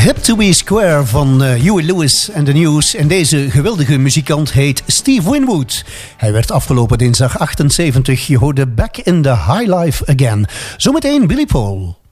Hip to be Square van Huey Lewis and the News. En deze geweldige muzikant heet Steve Winwood. Hij werd afgelopen dinsdag 78. Je hoorde Back in the High Life Again. Zometeen Billy Paul.